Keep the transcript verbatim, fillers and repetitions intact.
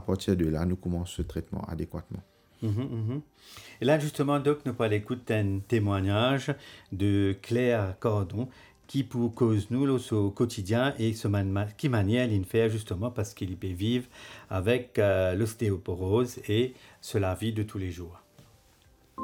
partir de là, nous commençons ce traitement adéquatement. Mhm, mhm. Et là, justement, Doc, nous allons écouter un témoignage de Claire Cordon qui pour cause nous là, au quotidien et ce man, qui manière il fait justement parce qu'il peut vivre avec euh, l'ostéoporose et cela vie de tous les jours.